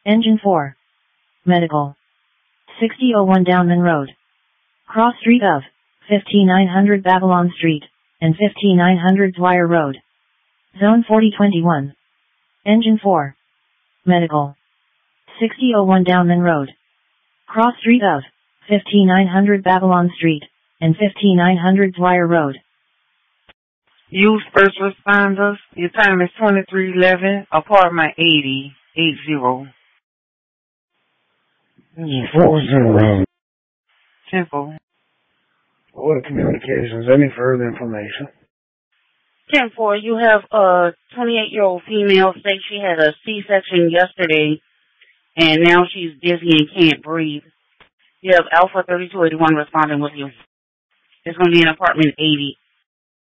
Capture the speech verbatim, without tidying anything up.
Engine four. Medical. sixty oh one Downman Road. Cross street of fifty-nine hundred Babylon Street and fifty-nine hundred Dwyer Road. Zone forty twenty-one. Engine four. Medical. sixty oh one Downman Road. Cross street of fifty-nine hundred Babylon Street and fifty-nine hundred Dwyer Road. Use first responders. Your time is twenty-three eleven, apartment eighty, eight zero. What was the road? Temple. What communications? Any further information? ten four, you have a twenty-eight-year-old female say she had a C-section yesterday, and now she's dizzy and can't breathe. You have Alpha thirty-two eighty-one responding with you. It's going to be in apartment eighty.